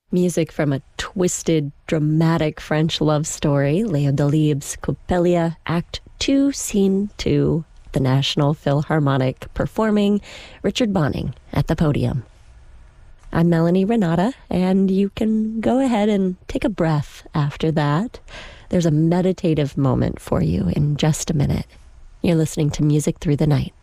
Music from a twisted, dramatic French love story, Leo Delibes' Coppelia, Act 2, Scene 2, the National Philharmonic, performing Richard Bonning at the podium. I'm Melanie Renata, and you can go ahead and take a breath after that. There's a meditative moment for you in just a minute. You're listening to Music Through the Night.